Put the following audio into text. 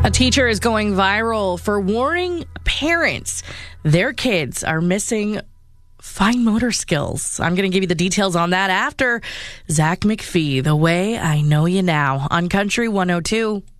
A teacher is going viral for warning parents their kids are missing fine motor skills. I'm going to give you the details on that after Zach McPhee, The Way I Know You Now, on Country 102.